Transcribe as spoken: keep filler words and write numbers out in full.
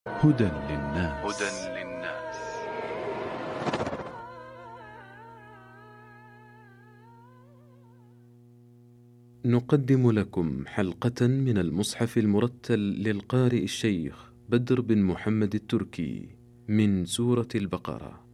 هدى للناس. هدى للناس. نقدم لكم حلقة من المصحف المرتل للقارئ الشيخ بدر بن محمد التركي من سورة البقرة.